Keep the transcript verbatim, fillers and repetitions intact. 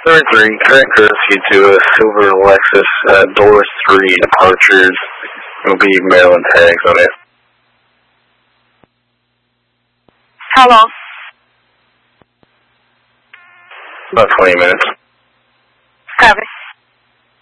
Number three, current courtesy to a silver Lexus, uh, door three departures. It'll be Maryland tags on it. How long? About twenty minutes.